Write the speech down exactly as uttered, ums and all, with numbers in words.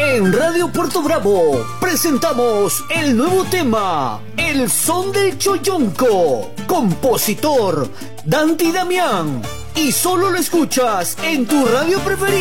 En Radio Puerto Bravo presentamos el nuevo tema, El Son del Choyonco, compositor Danti Damián, y solo lo escuchas en tu radio preferida.